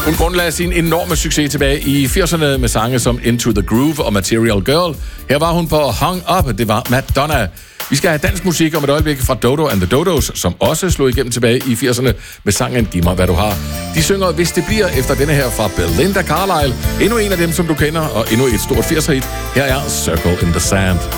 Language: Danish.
Hun grundlagde sin enorme succes tilbage i 80'erne med sange som Into the Groove og Material Girl. Her var hun på Hung Up, det var Madonna. Vi skal have dansk musik om et øjeblik fra Dodo and the Dodos, som også slog igennem tilbage i 80'erne med sangen Giv mig hvad du har. De synger Hvis det bliver efter denne her fra Belinda Carlisle. Endnu en af dem, som du kender, og endnu et stort 80'er hit. Her er Circle in the Sand.